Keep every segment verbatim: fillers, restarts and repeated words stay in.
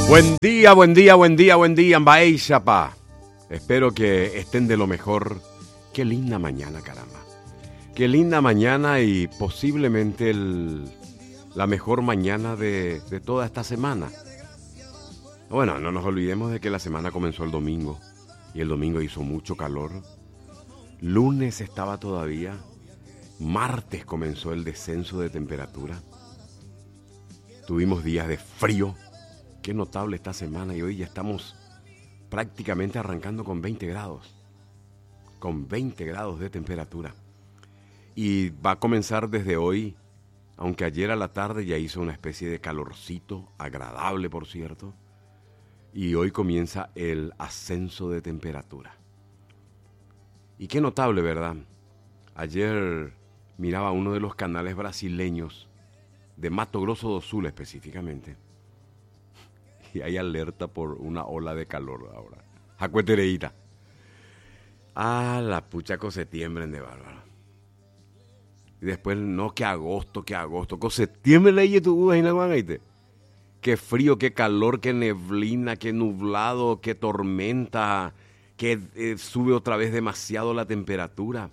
Buen día, buen día, buen día, buen día, Mbaeixapa. Espero que estén de lo mejor. Qué linda mañana, caramba. Qué linda mañana y posiblemente el, la mejor mañana de, de toda esta semana. Bueno, no nos olvidemos de que la semana comenzó el domingo y el domingo hizo mucho calor. Lunes estaba todavía. Martes comenzó el descenso de temperatura. Tuvimos días de frío. Qué notable esta semana y hoy ya estamos prácticamente arrancando con veinte grados. Con veinte grados de temperatura. Y va a comenzar desde hoy, aunque ayer a la tarde ya hizo una especie de calorcito, agradable por cierto. Y hoy comienza el ascenso de temperatura. Y qué notable, ¿verdad? Ayer miraba uno de los canales brasileños, de Mato Grosso do Sul específicamente. Y hay alerta por una ola de calor ahora. Jacuetereíta. Ah, la pucha que septiembre de bárbaro. Y después, no, que agosto, que agosto. Que septiembre leye tu uva y la guanaite. Qué frío, qué calor, qué neblina, qué nublado, qué tormenta, que eh, sube otra vez demasiado la temperatura.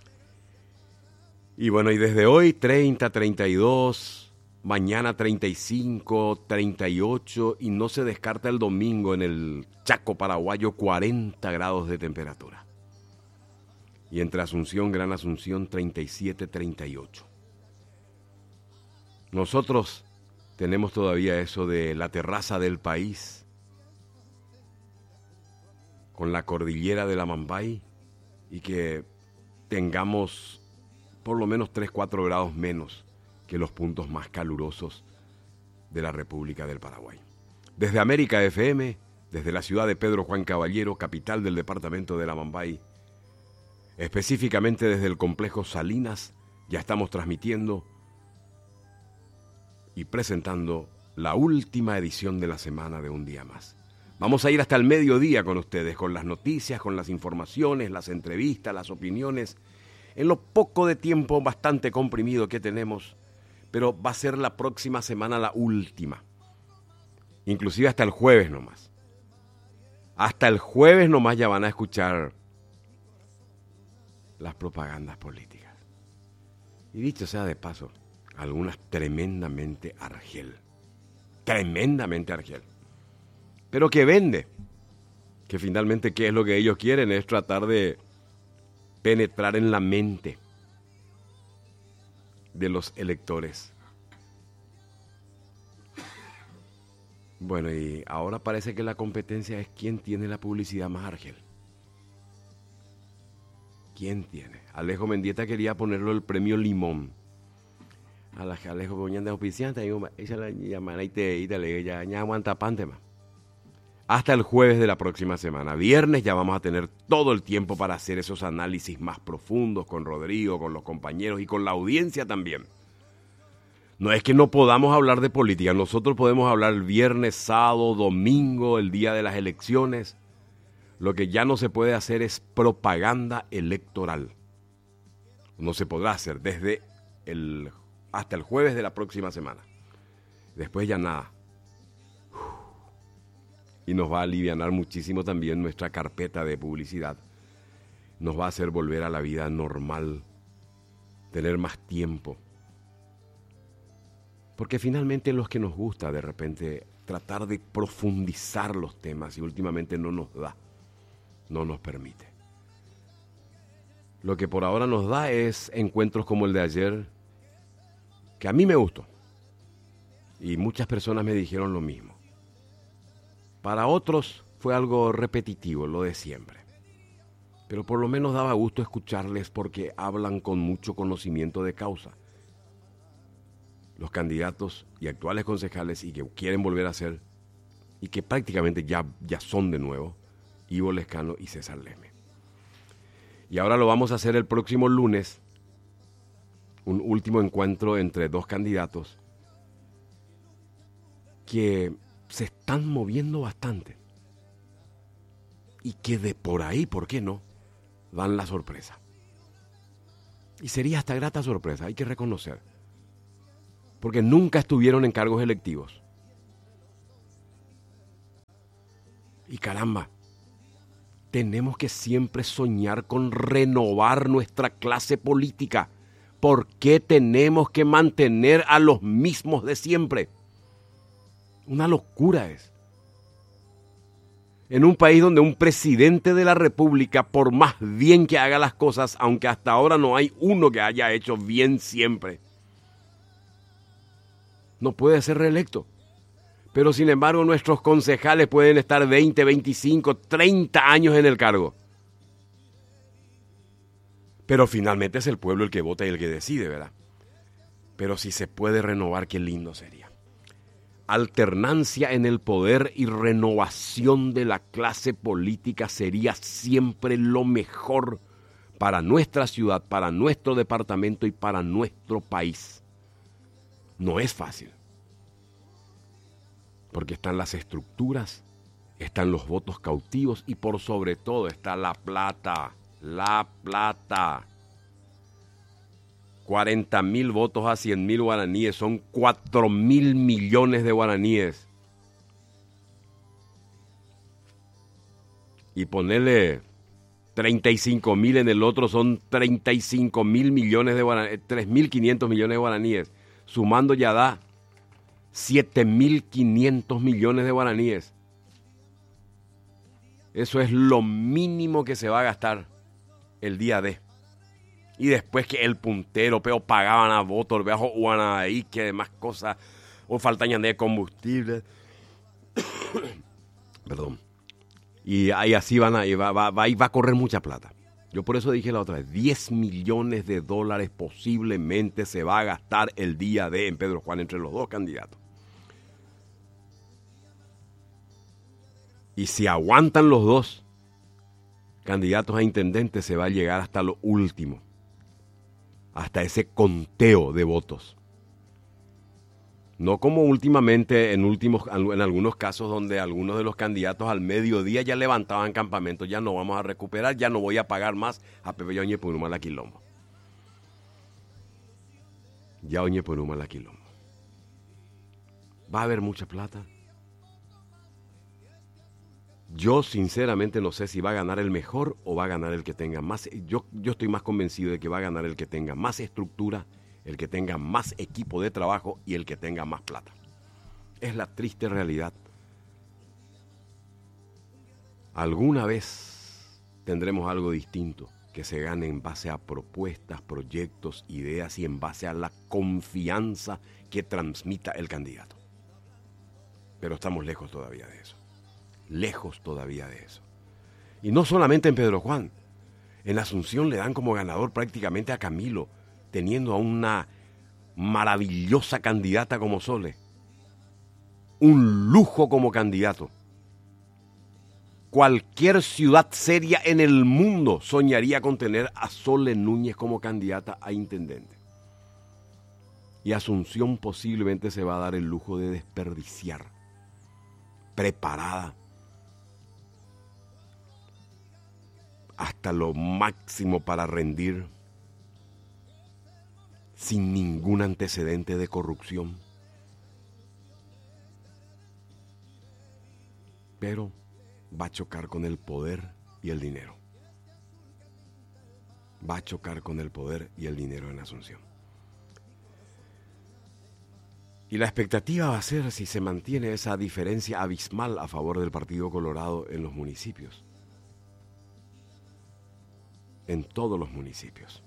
Y bueno, y desde hoy treinta, treinta y dos, mañana treinta y cinco, treinta y ocho y no se descarta el domingo en el Chaco paraguayo cuarenta grados de temperatura. Y entre Asunción, Gran Asunción treinta y siete, treinta y ocho. Nosotros tenemos todavía eso de la terraza del país con la cordillera de la Mambay y que tengamos por lo menos tres, cuatro grados menos que los puntos más calurosos de la República del Paraguay. Desde América F M, desde la ciudad de Pedro Juan Caballero, capital del departamento de la Mambay, específicamente desde el complejo Salinas, ya estamos transmitiendo y presentando la última edición de la semana de Un Día Más. Vamos a ir hasta el mediodía con ustedes, con las noticias, con las informaciones, las entrevistas, las opiniones, en lo poco de tiempo bastante comprimido que tenemos, pero va a ser la próxima semana la última. Inclusive hasta el jueves nomás. Hasta el jueves nomás ya van a escuchar las propagandas políticas. Y dicho sea de paso, algunas tremendamente argel. Tremendamente argel. Pero que vende. Que finalmente, ¿qué es lo que ellos quieren? Es tratar de penetrar en la mente de los electores. Bueno, y ahora parece que la competencia es quién tiene la publicidad más argel. ¿Quién tiene? Alejo Mendieta quería ponerlo el premio Limón. A la Alejo Boñán de auspiciante, esa la llaman y te y te le ya ya aguanta pantema. Hasta el jueves de la próxima semana. Viernes ya vamos a tener todo el tiempo para hacer esos análisis más profundos con Rodrigo, con los compañeros y con la audiencia también. No es que no podamos hablar de política. Nosotros podemos hablar el viernes, sábado, domingo, el día de las elecciones. Lo que ya no se puede hacer es propaganda electoral. No se podrá hacer desde el, hasta el jueves de la próxima semana. Después ya nada. Y nos va a alivianar muchísimo también nuestra carpeta de publicidad. Nos va a hacer volver a la vida normal, tener más tiempo. Porque finalmente es lo que nos gusta de repente tratar de profundizar los temas y últimamente no nos da, no nos permite. Lo que por ahora nos da es encuentros como el de ayer, que a mí me gustó. Y muchas personas me dijeron lo mismo. Para otros fue algo repetitivo, lo de siempre. Pero por lo menos daba gusto escucharles porque hablan con mucho conocimiento de causa. Los candidatos y actuales concejales y que quieren volver a ser, y que prácticamente ya, ya son de nuevo, Ivo Lescano y César Leme. Y ahora lo vamos a hacer el próximo lunes, un último encuentro entre dos candidatos que se están moviendo bastante y que de por ahí, ¿por qué no?, dan la sorpresa. Y sería hasta grata sorpresa, hay que reconocer, porque nunca estuvieron en cargos electivos. Y caramba, tenemos que siempre soñar con renovar nuestra clase política. ¿Por qué tenemos que mantener a los mismos de siempre? Una locura es. En un país donde un presidente de la República, por más bien que haga las cosas, aunque hasta ahora no hay uno que haya hecho bien siempre, no puede ser reelecto. Pero sin embargo nuestros concejales pueden estar veinte, veinticinco, treinta años en el cargo. Pero finalmente es el pueblo el que vota y el que decide, ¿verdad? Pero si se puede renovar, qué lindo sería. Alternancia en el poder y renovación de la clase política sería siempre lo mejor para nuestra ciudad, para nuestro departamento y para nuestro país. No es fácil. Porque están las estructuras, están los votos cautivos y por sobre todo está la plata, la plata. cuarenta mil votos a cien mil guaraníes, son cuatro mil millones de guaraníes. Y ponerle treinta y cinco mil en el otro son treinta y cinco mil millones de guaraníes, tres mil quinientos millones de guaraníes. Sumando ya da siete mil quinientos millones de guaraníes. Eso es lo mínimo que se va a gastar el día de. Y después que el puntero, pero pagaban a votos, bajo ahí, que demás cosas, o faltañan de combustible. Perdón. Y ahí así van a, va, va, va, va a correr mucha plata. Yo por eso dije la otra vez, diez millones de dólares posiblemente se va a gastar el día de en Pedro Juan entre los dos candidatos. Y si aguantan los dos candidatos a intendente, se va a llegar hasta lo último. Hasta ese conteo de votos. No como últimamente, en, últimos, en algunos casos donde algunos de los candidatos al mediodía ya levantaban campamentos, ya no vamos a recuperar, ya no voy a pagar más a Pepe Oñe Punuma la Quilombo. Ya Oñe Punuma la Quilombo. ¿Va a haber mucha plata? Yo sinceramente no sé si va a ganar el mejor o va a ganar el que tenga más. Yo, yo estoy más convencido de que va a ganar el que tenga más estructura, el que tenga más equipo de trabajo y el que tenga más plata. Es la triste realidad. Alguna vez tendremos algo distinto que se gane en base a propuestas, proyectos, ideas y en base a la confianza que transmita el candidato. Pero estamos lejos todavía de eso. Lejos todavía de eso. Y no solamente en Pedro Juan. En Asunción le dan como ganador prácticamente a Camilo, teniendo a una maravillosa candidata como Sole. Un lujo como candidato. Cualquier ciudad seria en el mundo soñaría con tener a Sole Núñez como candidata a intendente. Y Asunción posiblemente se va a dar el lujo de desperdiciar. Preparada hasta lo máximo para rendir, sin ningún antecedente de corrupción. Pero va a chocar con el poder y el dinero. Va a chocar con el poder y el dinero en Asunción. Y la expectativa va a ser si se mantiene esa diferencia abismal a favor del Partido Colorado en los municipios. En todos los municipios.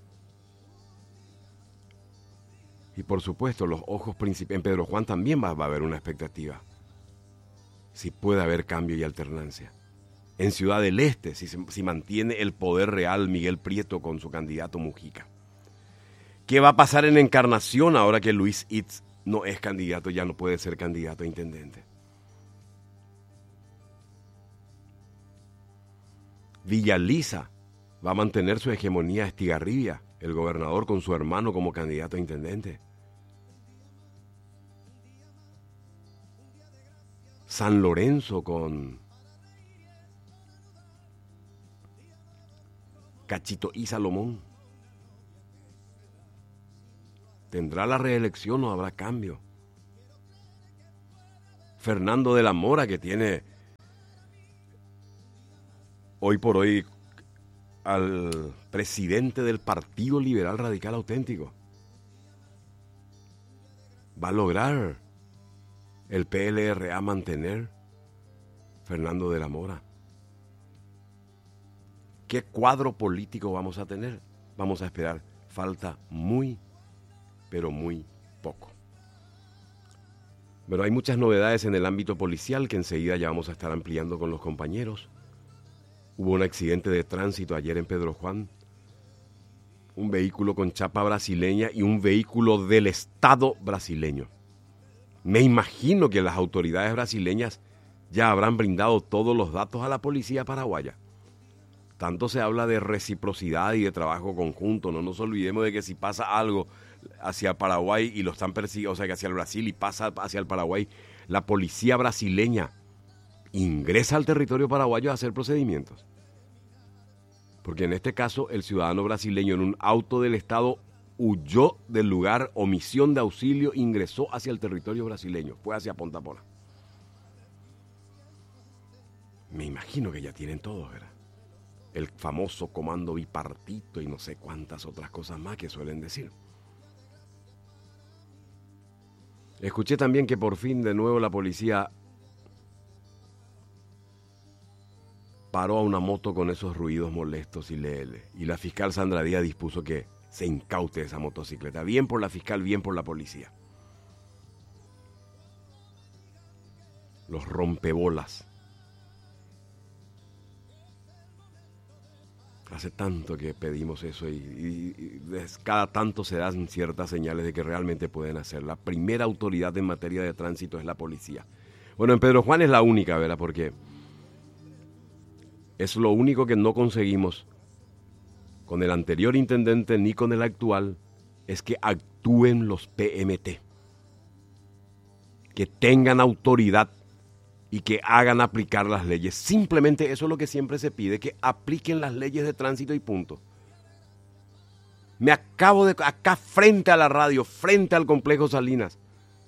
Y por supuesto, los ojos principales. En Pedro Juan también va, va a haber una expectativa. Si puede haber cambio y alternancia. En Ciudad del Este, si, si mantiene el poder real Miguel Prieto con su candidato Mujica. ¿Qué va a pasar en Encarnación ahora que Luis Itz no es candidato, ya no puede ser candidato a intendente? Villa Lisa va a mantener su hegemonía Estigarribia, el gobernador con su hermano como candidato a intendente. San Lorenzo con Cachito y Salomón. ¿Tendrá la reelección o habrá cambio? Fernando de la Mora, que tiene hoy por hoy al presidente del Partido Liberal Radical Auténtico. ¿Va a lograr el P L R A mantener Fernando de la Mora? ¿Qué cuadro político vamos a tener? Vamos a esperar. Falta muy, pero muy poco. Pero hay muchas novedades en el ámbito policial que enseguida ya vamos a estar ampliando con los compañeros. Hubo un accidente de tránsito ayer en Pedro Juan. Un vehículo con chapa brasileña y un vehículo del Estado brasileño. Me imagino que las autoridades brasileñas ya habrán brindado todos los datos a la policía paraguaya. Tanto se habla de reciprocidad y de trabajo conjunto. No nos olvidemos de que si pasa algo hacia Paraguay y lo están persiguiendo, o sea que hacia el Brasil y pasa hacia el Paraguay, la policía brasileña ingresa al territorio paraguayo a hacer procedimientos. Porque en este caso el ciudadano brasileño en un auto del Estado huyó del lugar, omisión de auxilio, ingresó hacia el territorio brasileño, fue hacia Ponta Pona. Me imagino que ya tienen todo, ¿verdad? El famoso comando bipartito y no sé cuántas otras cosas más que suelen decir. Escuché también que por fin de nuevo la policía paró a una moto con esos ruidos molestos y leles. Y la fiscal Sandra Díaz dispuso que se incaute esa motocicleta. Bien por la fiscal, bien por la policía. Los rompebolas. Hace tanto que pedimos eso y, y, y cada tanto se dan ciertas señales de que realmente pueden hacer. La primera autoridad en materia de tránsito es la policía. Bueno, en Pedro Juan es la única, ¿verdad? Porque es lo único que no conseguimos con el anterior intendente ni con el actual, es que actúen los P M T. Que tengan autoridad y que hagan aplicar las leyes. Simplemente eso es lo que siempre se pide, que apliquen las leyes de tránsito y punto. Me acabo de... acá frente a la radio, frente al complejo Salinas,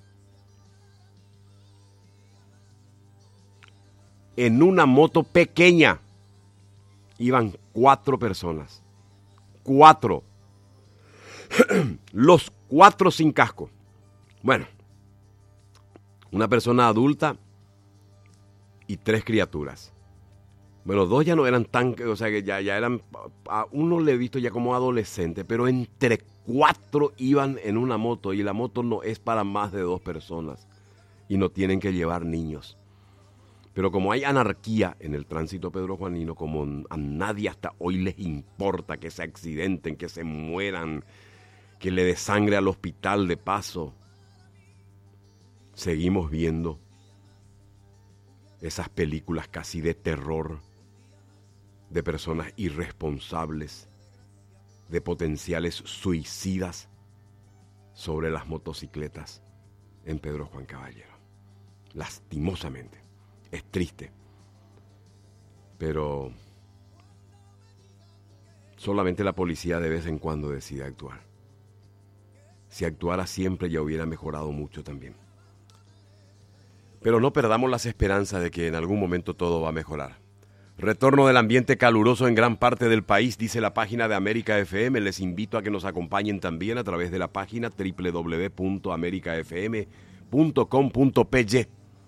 en una moto pequeña, iban cuatro personas. Cuatro. Los cuatro sin casco. Bueno, una persona adulta y tres criaturas. Bueno, dos ya no eran tan, o sea que ya, ya eran, a uno le he visto ya como adolescente, pero entre cuatro iban en una moto y la moto no es para más de dos personas y no tienen que llevar niños. Pero como hay anarquía en el tránsito pedrojuanino, como a nadie hasta hoy les importa que se accidenten, que se mueran, que le dé sangre al hospital de paso, seguimos viendo esas películas casi de terror, de personas irresponsables, de potenciales suicidas sobre las motocicletas en Pedro Juan Caballero. Lastimosamente, es triste, pero solamente la policía de vez en cuando decide actuar. Si actuara siempre ya hubiera mejorado mucho también. Pero no perdamos las esperanzas de que en algún momento todo va a mejorar. Retorno del ambiente caluroso en gran parte del país, dice la página de América F M. Les invito a que nos acompañen también a través de la página doble u doble u doble u punto america f m punto com punto p y.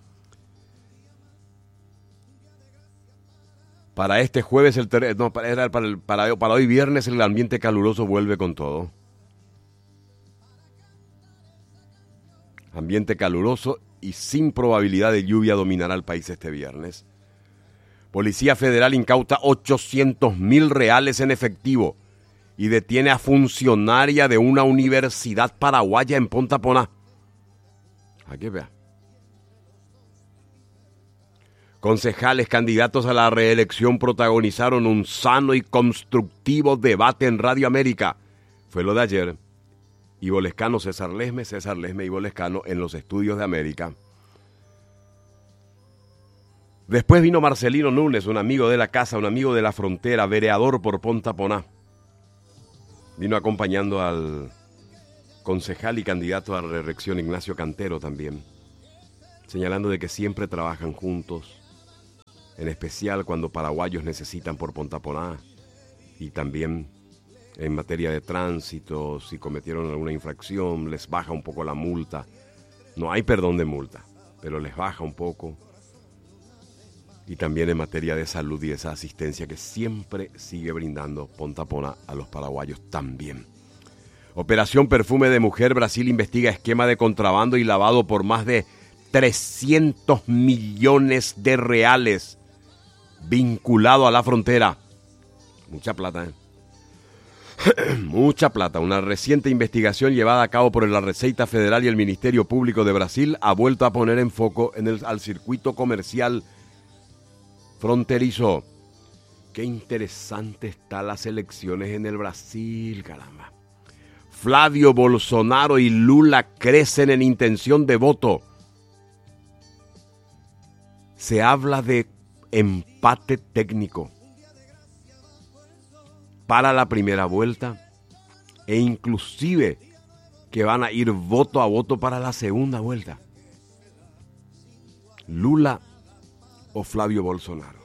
Para este jueves, el ter- no, para, para, el, para, para hoy viernes, el ambiente caluroso vuelve con todo. Ambiente caluroso y sin probabilidad de lluvia dominará el país este viernes. Policía Federal incauta ochocientos mil reales en efectivo y detiene a funcionaria de una universidad paraguaya en Ponta Pona. Aquí vea. Concejales candidatos a la reelección protagonizaron un sano y constructivo debate en Radio América. Fue lo de ayer. Ivo Lescano, César Lesme, César Lesme, Ivo Lescano en los estudios de América. Después vino Marcelino Núñez, un amigo de la casa, un amigo de la frontera, vereador por Ponta Poná. Vino acompañando al concejal y candidato a la reelección Ignacio Cantero también, señalando de que siempre trabajan juntos, en especial cuando paraguayos necesitan por Pontaponá, y también en materia de tránsito, si cometieron alguna infracción, les baja un poco la multa. No hay perdón de multa, pero les baja un poco. Y también en materia de salud y esa asistencia que siempre sigue brindando Pontaponá a los paraguayos también. Operación Perfume de Mujer. Brasil investiga esquema de contrabando y lavado por más de trescientos millones de reales vinculado a la frontera. Mucha plata, ¿eh? Mucha plata. Una reciente investigación llevada a cabo por la Receita Federal y el Ministerio Público de Brasil ha vuelto a poner en foco en el, al circuito comercial fronterizo. Qué interesante están las elecciones en el Brasil, caramba. Flavio Bolsonaro y Lula crecen en intención de voto. Se habla de empate técnico para la primera vuelta e inclusive que van a ir voto a voto para la segunda vuelta. Lula o Flavio Bolsonaro,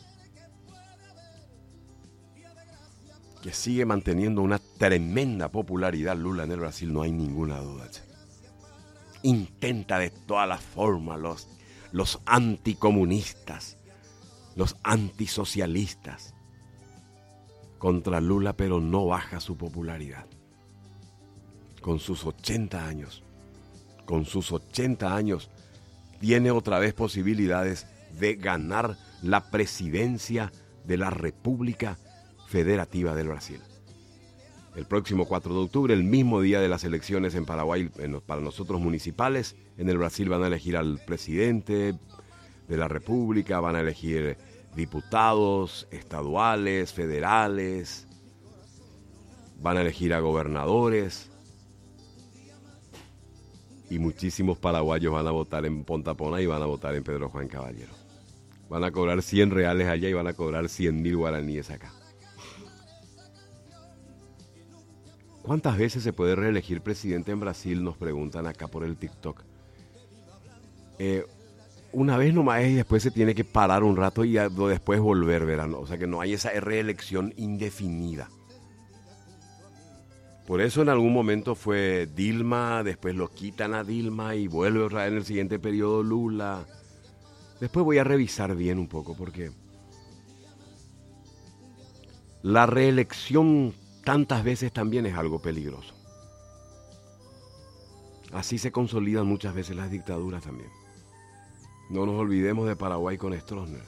que sigue manteniendo una tremenda popularidad Lula en el Brasil, no hay ninguna duda. Intenta de todas las formas los, los anticomunistas, los antisocialistas contra Lula, pero no baja su popularidad. Con sus ochenta años, con sus ochenta años, tiene otra vez posibilidades de ganar la presidencia de la República Federativa del Brasil. El próximo cuatro de octubre, el mismo día de las elecciones en Paraguay, en, para nosotros municipales, en el Brasil van a elegir al presidente de la República, van a elegir diputados estaduales, federales, van a elegir a gobernadores, y muchísimos paraguayos van a votar en Pontaponá y van a votar en Pedro Juan Caballero. Van a cobrar cien reales allá y van a cobrar cien mil guaraníes acá. ¿Cuántas veces se puede reelegir presidente en Brasil? Nos preguntan acá por el TikTok. Eh, una vez nomás y después se tiene que parar un rato y después volver, verán. O sea que no hay esa reelección indefinida. Por eso en algún momento fue Dilma, después lo quitan a Dilma y vuelve otra vez en el siguiente periodo Lula. Después voy a revisar bien un poco porque la reelección tantas veces también es algo peligroso. Así se consolidan muchas veces las dictaduras también. No nos olvidemos de Paraguay con Stroessner.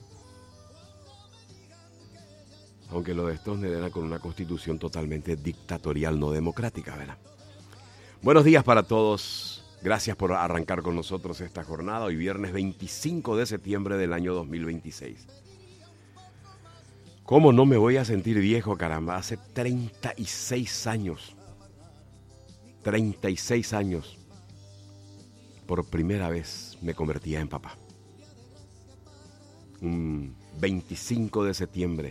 Aunque lo de Stroessner era con una constitución totalmente dictatorial, no democrática, ¿verdad? Buenos días para todos. Gracias por arrancar con nosotros esta jornada. Hoy viernes veinticinco de septiembre del año dos mil veintiséis. ¿Cómo no me voy a sentir viejo, caramba? Hace treinta y seis años. treinta y seis años. Por primera vez me convertía en papá. Un veinticinco de septiembre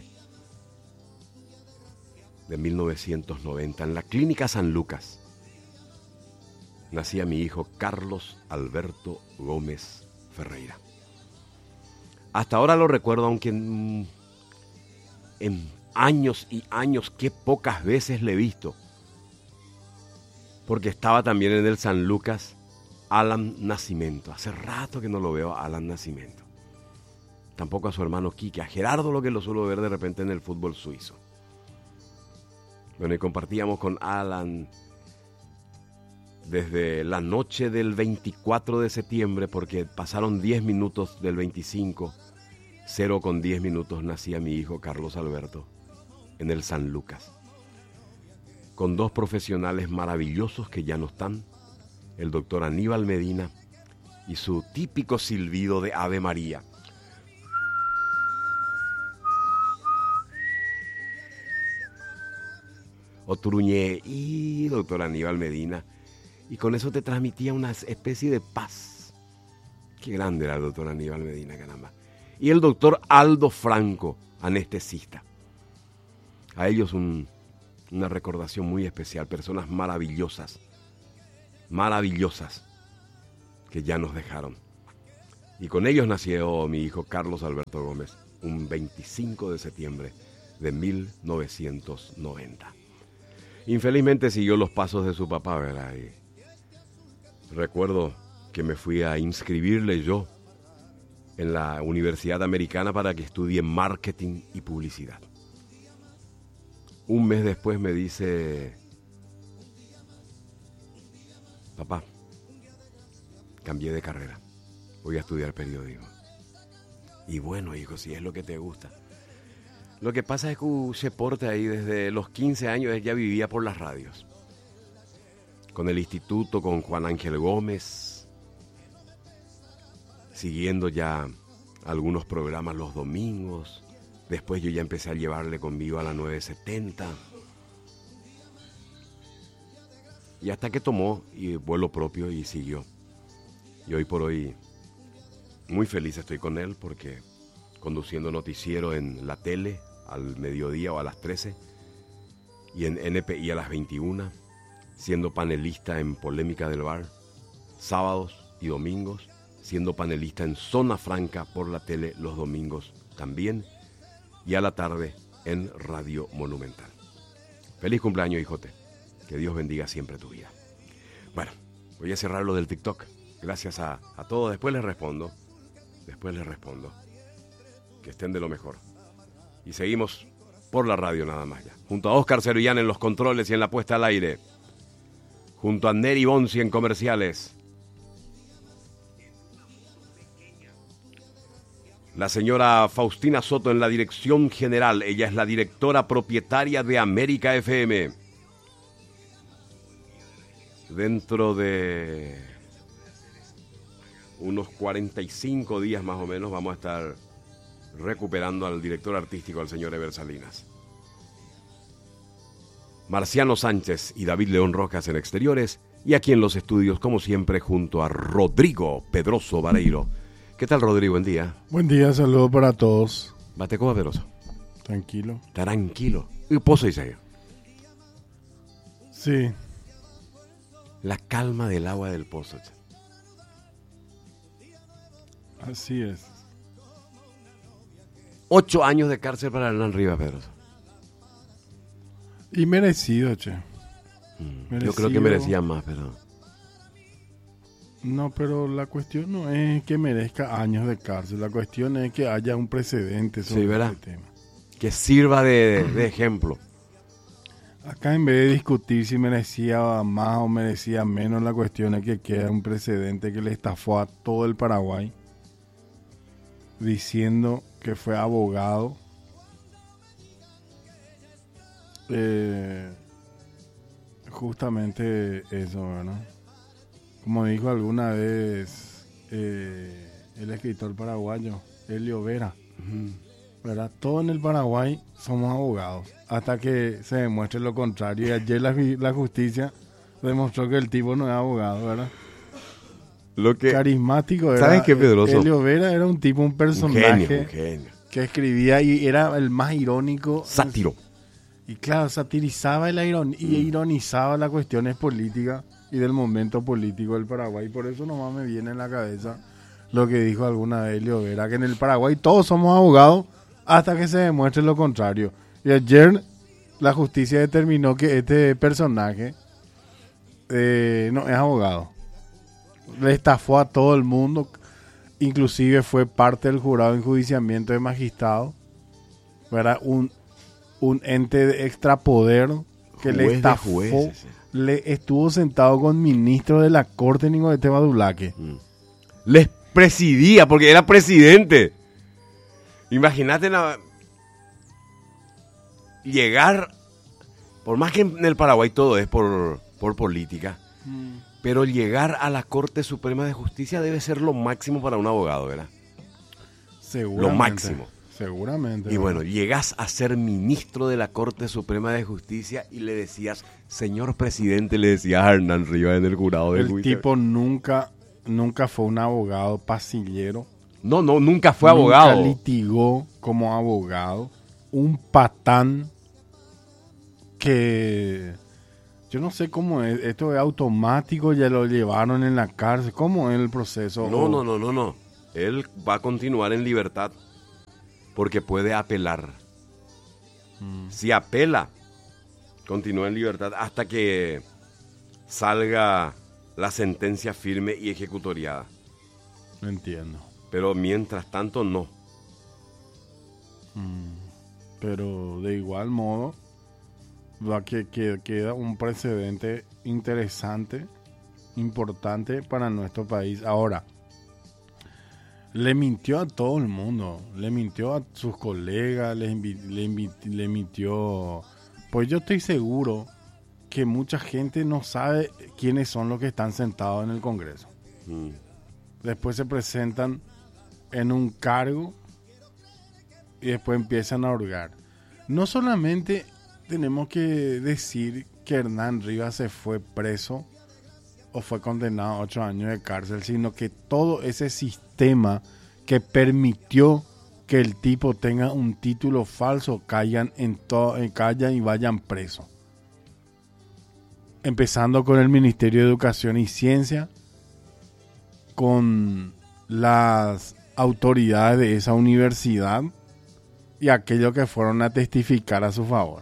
de mil novecientos noventa, en la Clínica San Lucas, nacía mi hijo Carlos Alberto Gómez Ferreira. Hasta ahora lo recuerdo, aunque en, en años y años, qué pocas veces le he visto. Porque estaba también en el San Lucas Alan Nascimento. Hace rato que no lo veo a Alan Nascimento. Tampoco a su hermano Quique. A Gerardo lo que lo suelo ver de repente en el fútbol suizo. Bueno, y compartíamos con Alan desde la noche del veinticuatro de septiembre, porque pasaron diez minutos del veinticinco, cero con diez minutos nacía mi hijo Carlos Alberto en el San Lucas, con dos profesionales maravillosos que ya no están, el doctor Aníbal Medina y su típico silbido de Ave María. Otruñé y doctor Aníbal Medina, y con eso te transmitía una especie de paz. Qué grande era el doctor Aníbal Medina, caramba. Y el doctor Aldo Franco, anestesista. A ellos un, una recordación muy especial, personas maravillosas, maravillosas, que ya nos dejaron. Y con ellos nació mi hijo Carlos Alberto Gómez, un veinticinco de septiembre de mil novecientos noventa. Infelizmente siguió los pasos de su papá, ¿verdad? Y recuerdo que me fui a inscribirle yo en la Universidad Americana para que estudie marketing y publicidad. Un mes después me dice: papá, cambié de carrera, voy a estudiar periodismo. Y bueno, hijo, si es lo que te gusta. Lo que pasa es que se porta ahí desde los quince años, él ya vivía por las radios. Con el instituto, con Juan Ángel Gómez, siguiendo ya algunos programas los domingos. Después yo ya empecé a llevarle conmigo a la nueve setenta. Y hasta que tomó y vuelo propio y siguió. Y hoy por hoy muy feliz estoy con él porque conduciendo noticiero en la tele al mediodía o a las trece y en N P I a las veintiuna, siendo panelista en Polémica del Bar, sábados y domingos, siendo panelista en Zona Franca por la tele los domingos también, y a la tarde en Radio Monumental. Feliz cumpleaños, hijote. Que Dios bendiga siempre tu vida. Bueno, voy a cerrar lo del TikTok. Gracias a, a todos. Después les respondo. Después les respondo. Que estén de lo mejor. Y seguimos por la radio nada más ya. Junto a Oscar Cerullán en los controles y en la puesta al aire. Junto a Neri Bonzi en comerciales. La señora Faustina Soto en la dirección general. Ella es la directora propietaria de América F M. Dentro de unos cuarenta y cinco días más o menos vamos a estar recuperando al director artístico, al señor Eber Salinas. Marciano Sánchez y David León Rojas en exteriores, y aquí en los estudios, como siempre, junto a Rodrigo Pedroso Vareiro. ¿Qué tal, Rodrigo? Buen día. Buen día, saludos para todos. ¿Bate cómo, Pedroso? Tranquilo. Tranquilo. ¿Y pozo dice? Sí. La calma del agua del pozo. Así es. Ocho años de cárcel para Hernán Rivas, Pedroso. Y merecido, che. Mm, merecido. Yo creo que merecía más, pero... No, pero la cuestión no es que merezca años de cárcel. La cuestión es que haya un precedente sobre sí, ¿verdad? este tema. Que sirva de, de ejemplo. Acá, en vez de discutir si merecía más o merecía menos, la cuestión es que queda un precedente que le estafó a todo el Paraguay, diciendo que fue abogado. Eh, justamente eso, ¿verdad? Como dijo alguna vez eh, el escritor paraguayo, Helio Vera, uh-huh. ¿verdad? Todo en el Paraguay somos abogados, hasta que se demuestre lo contrario. Y ayer la, la justicia demostró que el tipo no es abogado, ¿verdad? Lo que, carismático era. ¿Sabes qué, Pedroso? Helio Vera era un tipo, un personaje un genio, un genio. que escribía y era el más irónico. Sátiro. Y claro, satirizaba la iron- y ironizaba las cuestiones políticas y del momento político del Paraguay. Por eso nomás me viene en la cabeza lo que dijo alguna vez Helio Vera, que en el Paraguay todos somos abogados hasta que se demuestre lo contrario. Y ayer la justicia determinó que este personaje eh, no es abogado. Le estafó a todo el mundo, inclusive fue parte del jurado de enjuiciamiento de magistrado. Era un, un ente de extrapoder que Juez le estafó. Jueces, le estuvo sentado con ministro de la corte, Nicolete Badulaque. Mm. Les presidía, porque era presidente. Imagínate la... llegar, por más que en el Paraguay todo es por, por política, mm. pero llegar a la Corte Suprema de Justicia debe ser lo máximo para un abogado, ¿verdad? Seguramente. Lo máximo. Seguramente. Y bueno, llegas a ser ministro de la Corte Suprema de Justicia y le decías, señor presidente, le decías a Hernán Rivas en el jurado de El juicio. tipo nunca, nunca fue un abogado pasillero. No, no, nunca fue abogado. Nunca litigó como abogado. Un patán que... Yo no sé cómo es. Esto es automático, ya lo llevaron en la cárcel. ¿Cómo es el proceso? No, no, no, no, no. Él va a continuar en libertad porque puede apelar. Mm. Si apela, continúa en libertad hasta que salga la sentencia firme y ejecutoriada. Entiendo. Pero mientras tanto, no. Mm. Pero de igual modo, va que, que queda un precedente interesante, importante para nuestro país. Ahora, le mintió a todo el mundo, le mintió a sus colegas, le, invi- le, invi- le mintió. Pues yo estoy seguro que mucha gente no sabe quiénes son los que están sentados en el Congreso. Mm. Después se presentan en un cargo y después empiezan a hurgar. No solamente tenemos que decir que Hernán Rivas se fue preso o fue condenado a ocho años de cárcel, sino que todo ese sistema que permitió que el tipo tenga un título falso caigan en to- eh, callan y vayan presos. Empezando con el Ministerio de Educación y Ciencia, con las autoridades de esa universidad y aquellos que fueron a testificar a su favor.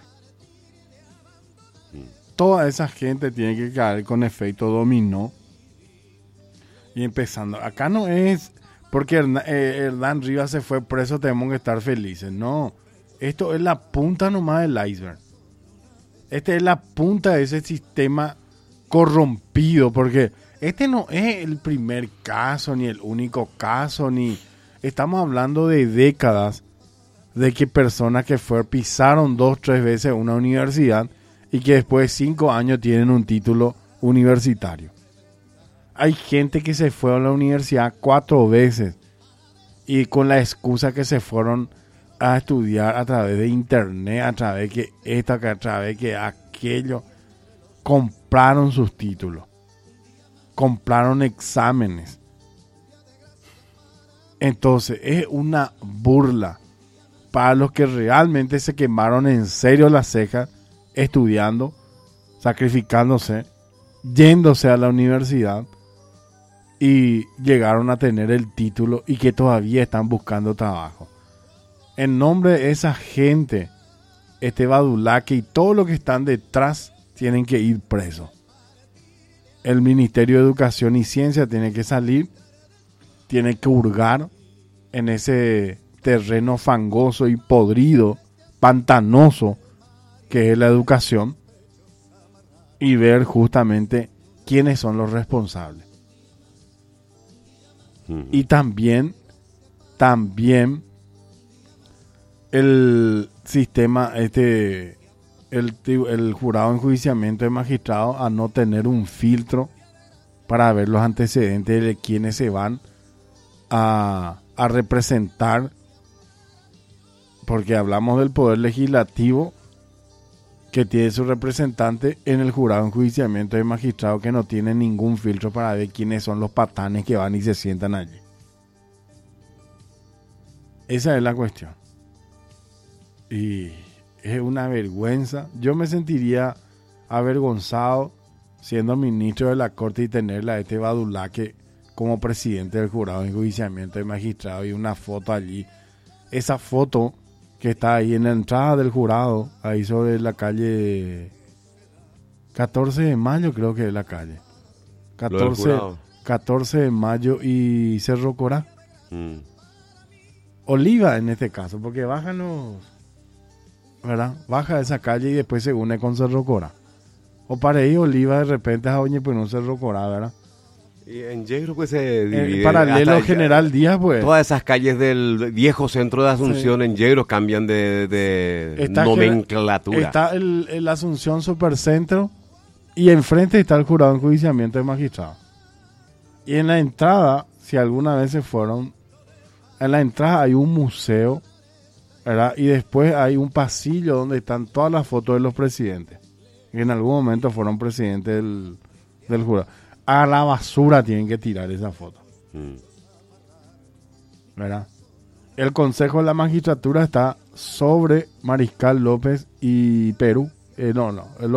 Toda esa gente tiene que caer con efecto dominó. Y empezando, acá no es porque Hernán, eh, Hernán Rivas se fue preso, tenemos que estar felices. No, esto es la punta nomás del iceberg. Esta es la punta de ese sistema corrompido, porque este no es el primer caso, ni el único caso, ni estamos hablando de décadas de que personas que fueron, pisaron dos, tres veces una universidad y que después de cinco años tienen un título universitario. Hay gente que se fue a la universidad cuatro veces y con la excusa que se fueron a estudiar a través de internet, a través de que esta, que a través de que aquello, compraron sus títulos, compraron exámenes. Entonces es una burla para los que realmente se quemaron en serio las cejas estudiando, sacrificándose, yéndose a la universidad y llegaron a tener el título y que todavía están buscando trabajo. En nombre de esa gente, este Badulaque y todos los que están detrás tienen que ir presos. El Ministerio de Educación y Ciencia tiene que salir, tiene que hurgar en ese terreno fangoso y podrido, pantanoso que es la educación y ver justamente quiénes son los responsables. Uh-huh. Y también, también el sistema, este, el, el jurado de enjuiciamiento de magistrados a no tener un filtro para ver los antecedentes de quienes se van a, a representar, porque hablamos del poder legislativo que tiene su representante en el jurado de enjuiciamiento de magistrados, que no tiene ningún filtro para ver quiénes son los patanes que van y se sientan allí. Esa es la cuestión. Y es una vergüenza. Yo me sentiría avergonzado siendo ministro de la Corte y tenerla a este Badulaque como presidente del jurado de enjuiciamiento de magistrados y una foto allí. Esa foto que está ahí en la entrada del jurado, ahí sobre la calle catorce de mayo, creo que es la calle. catorce, catorce de mayo y Cerro Corá. Mm. Oliva en este caso, porque bajan los, ¿verdad? Baja esa calle y después se une con Cerro Corá. O para ahí Oliva de repente a Oñe pues no Cerro Corá, ¿verdad? Y en Yegro pues se divide. En paralelo General Díaz, pues. Todas esas calles del viejo centro de Asunción, sí, en Yegro cambian de, de está nomenclatura. Está el, el Asunción Supercentro y enfrente está el jurado de enjuiciamiento de magistrados. Y en la entrada, si alguna vez se fueron, en la entrada hay un museo, ¿verdad? Y después hay un pasillo donde están todas las fotos de los presidentes, que en algún momento fueron presidentes del, del jurado. A la basura tienen que tirar esa foto. Mm. ¿Verdad? El Consejo de la Magistratura está sobre Mariscal López y Perú. Eh, no, no. El